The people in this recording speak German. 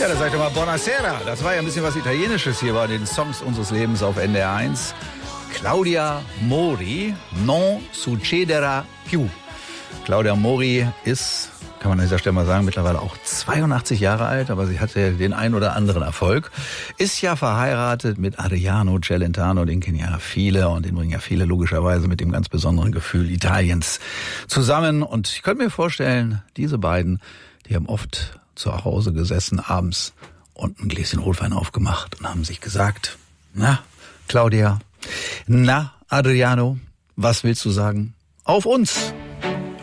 Ja, da sagt er mal Buonasera. Das war ja ein bisschen was Italienisches hier bei den Songs unseres Lebens auf NDR 1. Claudia Mori, non succederà più. Claudia Mori ist, kann man an dieser Stelle mal sagen, mittlerweile auch 82 Jahre alt, aber sie hatte den einen oder anderen Erfolg. Ist ja verheiratet mit Adriano Celentano, den kennen ja viele und den bringen ja viele logischerweise mit dem ganz besonderen Gefühl Italiens zusammen. Und ich könnte mir vorstellen, diese beiden, die haben oft zu Hause gesessen abends und ein Gläschen Rotwein aufgemacht und haben sich gesagt, na, Claudia, na, Adriano, was willst du sagen? Auf uns!